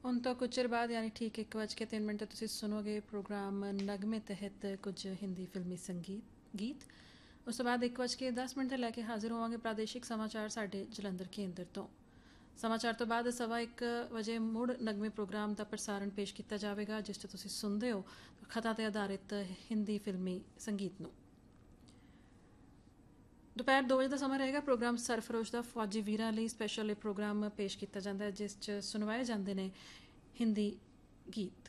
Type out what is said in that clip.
ਹੁਣ ਤੋਂ ਕੁਝ ਚਿਰ ਬਾਅਦ ਯਾਨੀ ਠੀਕ 1:03 ਤੇ ਤੁਸੀਂ ਸੁਣੋਗੇ ਪ੍ਰੋਗਰਾਮ ਨਗਮੇ ਤਹਿਤ ਕੁਝ ਹਿੰਦੀ ਫਿਲਮੀ ਸੰਗੀਤ ਗੀਤ। ਉਸ ਤੋਂ ਬਾਅਦ 1:10 ਤੇ ਲੈ ਕੇ ਹਾਜ਼ਰ ਹੋਵਾਂਗੇ ਪ੍ਰਾਦੇਸ਼ਿਕ ਸਮਾਚਾਰ ਸਾਡੇ ਜਲੰਧਰ ਕੇਂਦਰ ਤੋਂ। ਸਮਾਚਾਰ ਤੋਂ ਬਾਅਦ 1:15 ਮੁੜ ਨਗਮੇ ਪ੍ਰੋਗਰਾਮ ਦਾ ਪ੍ਰਸਾਰਣ ਪੇਸ਼ ਕੀਤਾ ਜਾਵੇਗਾ, ਜਿਸ 'ਚ ਤੁਸੀਂ ਸੁਣਦੇ ਹੋ ਖਤਾਂ 'ਤੇ ਆਧਾਰਿਤ ਹਿੰਦੀ ਫਿਲਮੀ ਸੰਗੀਤ ਨੂੰ। ਦੁਪਹਿਰ 2 ਵਜੇ ਦਾ ਸਮਾਂ ਰਹੇਗਾ ਪ੍ਰੋਗਰਾਮ ਸਰਫਰੋਸ਼ ਦਾ। ਫੌਜੀ ਵੀਰਾਂ ਲਈ ਸਪੈਸ਼ਲ ਇਹ ਪ੍ਰੋਗਰਾਮ ਪੇਸ਼ ਕੀਤਾ ਜਾਂਦਾ ਹੈ, ਜਿਸ 'ਚ ਸੁਣਵਾਏ ਜਾਂਦੇ ਨੇ ਹਿੰਦੀ ਗੀਤ।